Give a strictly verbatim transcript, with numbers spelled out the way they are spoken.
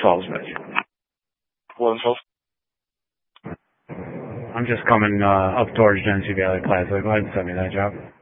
Salisbury. One twelve. I'm just coming uh, up towards Genesee Valley Classic. Go ahead and send me that job.